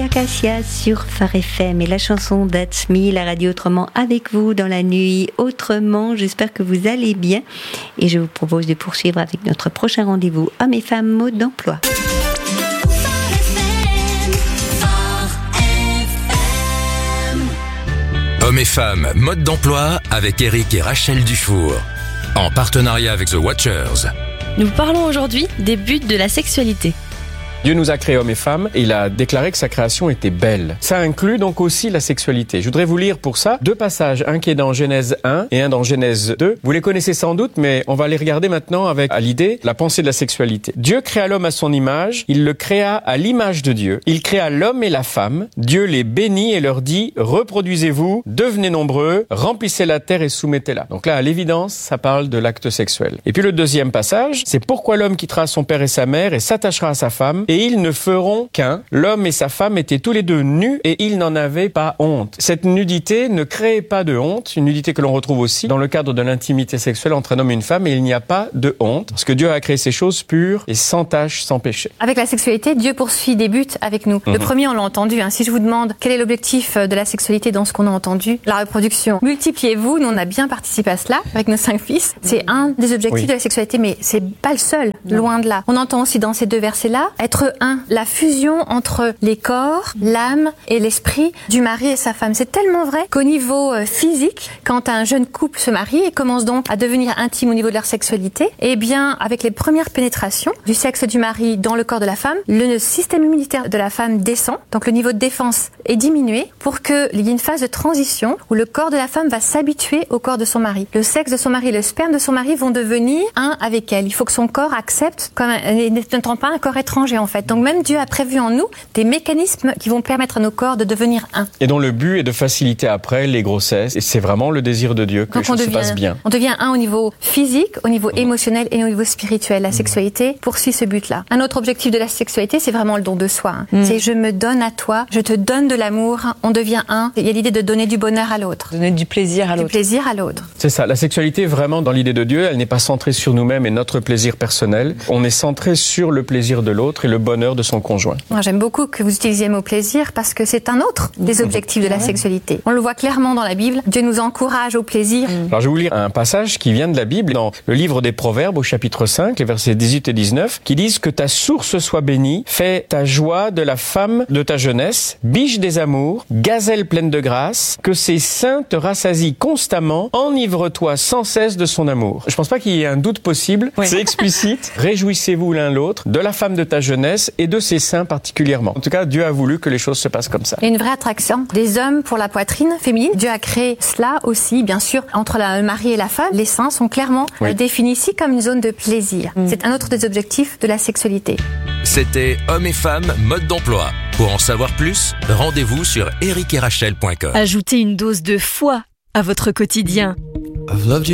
Acacia sur Phare FM et la chanson That's Me, la radio autrement avec vous dans la nuit autrement. J'espère que vous allez bien et je vous propose de poursuivre avec notre prochain rendez-vous Hommes et femmes mode d'emploi. Hommes et femmes mode d'emploi avec Eric et Rachel Dufour. En partenariat avec The Watchers. Nous parlons aujourd'hui des buts de la sexualité. Dieu nous a créés hommes et femmes et il a déclaré que sa création était belle. Ça inclut donc aussi la sexualité. Je voudrais vous lire pour ça 2 passages, un qui est dans Genèse 1 et un dans Genèse 2. Vous les connaissez sans doute, mais on va les regarder maintenant avec à l'idée la pensée de la sexualité. Dieu créa l'homme à son image, il le créa à l'image de Dieu. Il créa l'homme et la femme. Dieu les bénit et leur dit « Reproduisez-vous, devenez nombreux, remplissez la terre et soumettez-la ». Donc là, à l'évidence, ça parle de l'acte sexuel. Et puis le deuxième passage, c'est « Pourquoi l'homme quittera son père et sa mère et s'attachera à sa femme ?» Et ils ne feront qu'un. L'homme et sa femme étaient tous les deux nus et ils n'en avaient pas honte. Cette nudité ne crée pas de honte, une nudité que l'on retrouve aussi dans le cadre de l'intimité sexuelle entre un homme et une femme, et il n'y a pas de honte, parce que Dieu a créé ces choses pures et sans tache, sans péché. Avec la sexualité, Dieu poursuit des buts avec nous. Le premier, on l'a entendu. Si je vous demande quel est l'objectif de la sexualité dans ce qu'on a entendu, la reproduction. Multipliez-vous, nous on a bien participé à cela avec nos 5 fils. C'est un des objectifs de la sexualité, mais c'est pas le seul, loin de là. On entend aussi dans ces 2 versets-là, être un, la fusion entre les corps, l'âme et l'esprit du mari et sa femme. C'est tellement vrai qu'au niveau physique, quand un jeune couple se marie et commence donc à devenir intime au niveau de leur sexualité, eh bien, avec les premières pénétrations du sexe du mari dans le corps de la femme, le système immunitaire de la femme descend, donc le niveau de défense est diminué pour qu'il y ait une phase de transition où le corps de la femme va s'habituer au corps de son mari. Le sexe de son mari et le sperme de son mari vont devenir un avec elle. Il faut que son corps accepte, comme n'étant pas un corps étranger en fait. Donc même Dieu a prévu en nous des mécanismes qui vont permettre à nos corps de devenir un. Et dont le but est de faciliter après les grossesses. Et c'est vraiment le désir de Dieu que les choses se passent bien. On devient un au niveau physique, au niveau émotionnel et au niveau spirituel. La sexualité poursuit ce but-là. Un autre objectif de la sexualité, c'est vraiment le don de soi. C'est je me donne à toi, je te donne de l'amour, on devient un. Il y a l'idée de donner du bonheur à l'autre. Donner du plaisir à l'autre. Du plaisir à l'autre. C'est ça. La sexualité, vraiment, dans l'idée de Dieu, elle n'est pas centrée sur nous-mêmes et notre plaisir personnel. On est centré sur le plaisir de l'autre et le bonheur de son conjoint. Moi, j'aime beaucoup que vous utilisiez le mot plaisir parce que c'est un autre des objectifs de la sexualité. On le voit clairement dans la Bible. Dieu nous encourage au plaisir. Alors, je vais vous lire un passage qui vient de la Bible dans le livre des Proverbes au chapitre 5, les versets 18 et 19, qui disent que ta source soit bénie, fais ta joie de la femme de ta jeunesse, biche des amours, gazelle pleine de grâce, que ses seins te rassasient constamment, enivre-toi sans cesse de son amour. Je pense pas qu'il y ait un doute possible. Oui. C'est explicite. Réjouissez-vous l'un l'autre de la femme de ta jeunesse et de ses seins particulièrement. En tout cas, Dieu a voulu que les choses se passent comme ça. Il y a une vraie attraction des hommes pour la poitrine féminine. Dieu a créé cela aussi, bien sûr, entre le mari et la femme. Les seins sont clairement définis ici comme une zone de plaisir. C'est un autre des objectifs de la sexualité. C'était Hommes et femmes mode d'emploi. Pour en savoir plus, rendez-vous sur ericerachel.com. Ajoutez une dose de foi à votre quotidien.